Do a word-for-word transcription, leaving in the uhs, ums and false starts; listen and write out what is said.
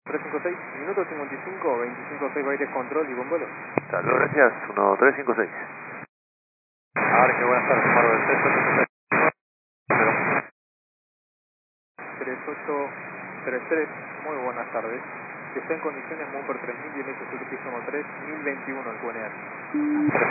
tres cinco seis, minuto cincuenta y cinco, veinticinco seis, aire control y buen vuelo. Saludos, gracias, uno tres cinco seis. Ahora que buenas tardes, Paro del tres ocho tres. tres ocho tres tres, muy buenas tardes. Si está en condiciones, Mover tres mil y el S T uno tres, mil veintiuno el Q N H.